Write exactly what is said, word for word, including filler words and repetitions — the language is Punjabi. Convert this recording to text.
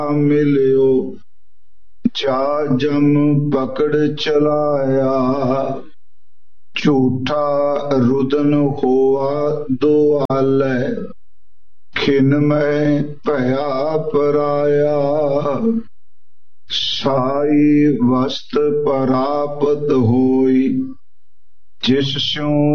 ਮਿਲਿਓ ਜਾ ਜਮ ਪਕੜ ਚਲਾਇਆ। ਝੂਠਾ ਰੁਦਨ ਹੋਆ ਦੁਆਲੈ ਖਿਨ ਮੈਂ ਭਇਆ ਪਰਾਇਆ। ਸਾਈ ਵਸਤ ਪਰਾਪਤ ਹੋਈ ਜਿਸ ਸਿਉ